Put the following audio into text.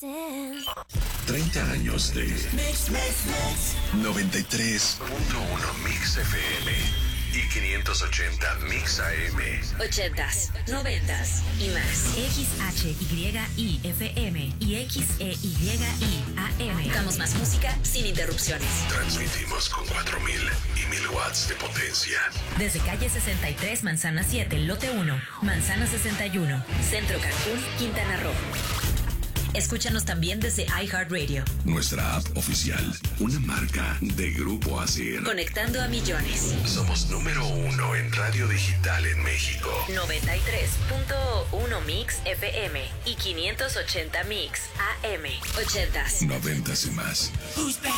30 años de Mix 93.1 Mix FM y 580 Mix AM. 80s, 90s y más. XHYI FM y XEYI AM. Damos más música sin interrupciones. Transmitimos con 4,000 y 1,000 watts de potencia. Desde calle 63, Manzana 7, lote 1, Manzana 61, Centro Cancún, Quintana Roo. Escúchanos también desde iHeartRadio. Nuestra app oficial, una marca de Grupo ASIR. Conectando a millones. Somos número 1 en radio digital en México. 93.1 Mix FM y 580 Mix AM. 80s. 90s y más.